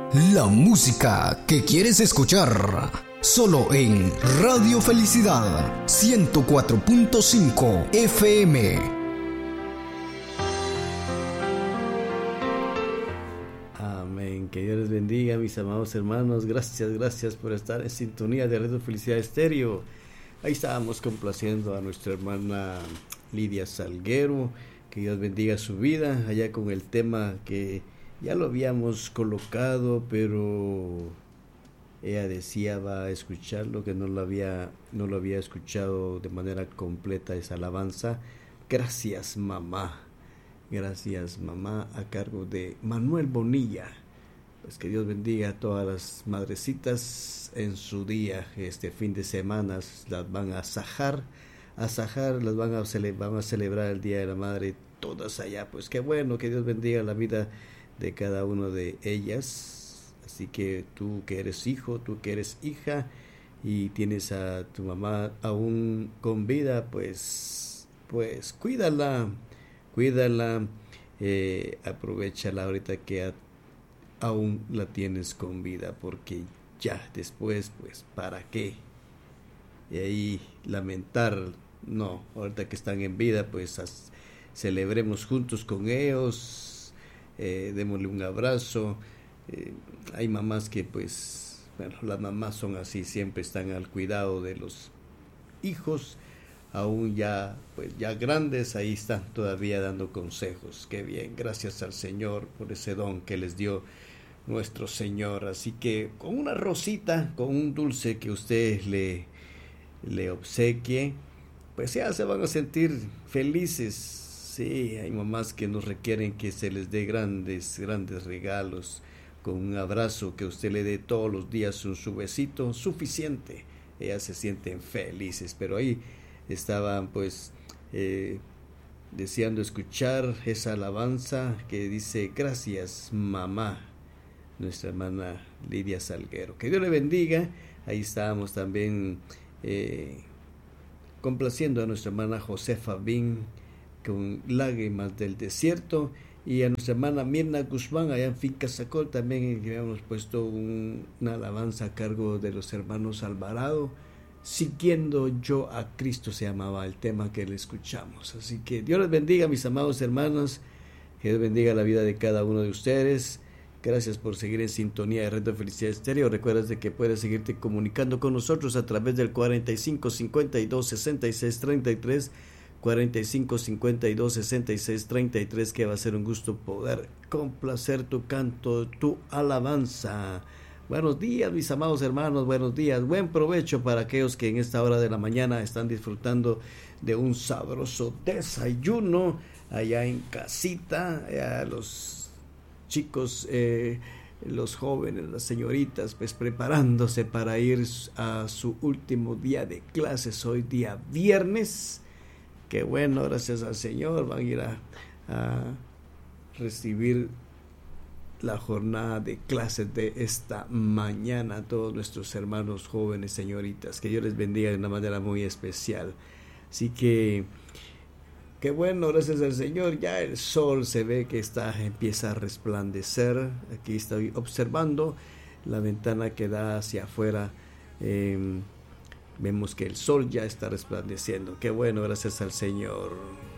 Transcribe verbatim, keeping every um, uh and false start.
La música que quieres escuchar, solo en Radio Felicidad ciento cuatro punto cinco F M. Amén. Que Dios les bendiga, mis amados hermanos. Gracias, gracias por estar en sintonía de Radio Felicidad Estéreo. Ahí estábamos complaciendo a nuestra hermana Lidia Salguero. Que Dios bendiga su vida, allá con el tema que ya lo habíamos colocado, pero ella decía va a escucharlo, que no lo había, no lo había escuchado de manera completa esa alabanza. Gracias, mamá. Gracias, mamá, a cargo de Manuel Bonilla. Pues que Dios bendiga a todas las madrecitas en su día. Este fin de semana las van a sajar, a sajar, las van a, cele- van a celebrar el Día de la Madre, todas allá. Pues qué bueno, que Dios bendiga la vida de cada una de ellas. Así que tú que eres hijo, tú que eres hija y tienes a tu mamá aún con vida, pues pues cuídala, cuídala, eh, aprovechala ahorita que a, aún la tienes con vida, porque ya después, pues para qué, y ahí lamentar. No, ahorita que están en vida, pues as, celebremos juntos con ellos. Eh, démosle un abrazo. Eh, hay mamás que pues, bueno, las mamás son así, siempre están al cuidado de los hijos, aún ya, pues ya grandes, ahí están todavía dando consejos. Qué bien, gracias al Señor por ese don que les dio nuestro Señor. Así que con una rosita, con un dulce que usted le, le obsequie, pues ya se van a sentir felices. Sí, hay mamás que nos requieren que se les dé grandes, grandes regalos, con un abrazo, que usted le dé todos los días un su besito, suficiente. Ellas se sienten felices, pero ahí estaban pues eh, deseando escuchar esa alabanza que dice: gracias, mamá, nuestra hermana Lidia Salguero. Que Dios le bendiga. Ahí estábamos también eh, complaciendo a nuestra hermana Josefa Bin con Lágrimas del Desierto, y a nuestra hermana Mirna Guzmán allá en Finca Sacol también habíamos puesto un, una alabanza a cargo de los hermanos Alvarado. Siguiendo yo a Cristo se llamaba el tema que le escuchamos. Así que Dios les bendiga, mis amados hermanos, que Dios bendiga la vida de cada uno de ustedes. Gracias por seguir en sintonía de Radio Felicidad Estéreo. Recuerda de que puedes seguirte comunicando con nosotros a través del cuarenta y cinco cincuenta y dos sesenta y seis treinta y tres, cuarenta y cinco cincuenta y dos sesenta y seis treinta y tres, que va a ser un gusto poder complacer tu canto, tu alabanza. Buenos días, mis amados hermanos, buenos días, buen provecho para aquellos que en esta hora de la mañana están disfrutando de un sabroso desayuno allá en casita. Allá los chicos, eh, los jóvenes, las señoritas, pues preparándose para ir a su último día de clases, hoy día viernes. Qué bueno, gracias al Señor, van a ir a, a recibir la jornada de clases de esta mañana, todos nuestros hermanos jóvenes, señoritas, que Dios les bendiga de una manera muy especial. Así que, qué bueno, gracias al Señor, ya el sol se ve que está, empieza a resplandecer. Aquí estoy observando la ventana que da hacia afuera. Eh, Vemos que el sol ya está resplandeciendo. Qué bueno, gracias al Señor.